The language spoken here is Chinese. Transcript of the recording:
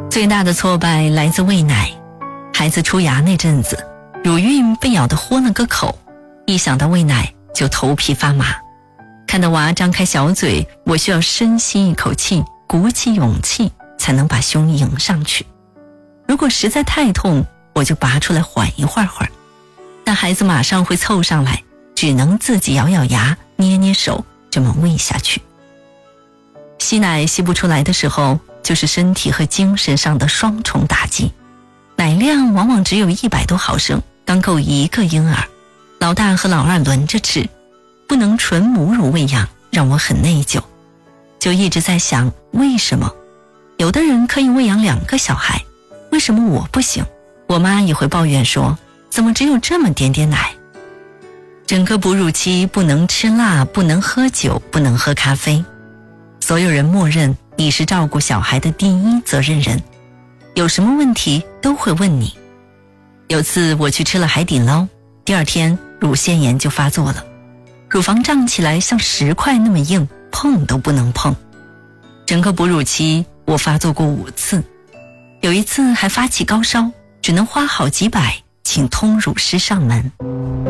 最大的挫败来自喂奶。孩子出牙那阵子，乳晕被咬得豁了个口，一想到喂奶就头皮发麻。看到娃张开小嘴，我需要深吸一口气，鼓起勇气才能把胸迎上去。如果实在太痛，我就拔出来缓一会儿，但孩子马上会凑上来，只能自己咬咬牙，捏捏手，这么喂下去。吸奶吸不出来的时候，就是身体和精神上的双重打击。奶量往往只有100多毫升，刚够一个婴儿，老大和老二轮着吃，不能纯母乳喂养，让我很内疚。就一直在想，为什么有的人可以喂养2个小孩，为什么我不行？我妈也会抱怨说，怎么只有这么点点奶？整个哺乳期不能吃辣，不能喝酒，不能喝咖啡。所有人默认你是照顾小孩的第一责任人，有什么问题都会问你。有次我去吃了海底捞，第2天乳腺炎就发作了，乳房胀起来像石块那么硬，碰都不能碰。整个哺乳期我发作过5次，有一次还发起高烧，只能花好几百请通乳师上门。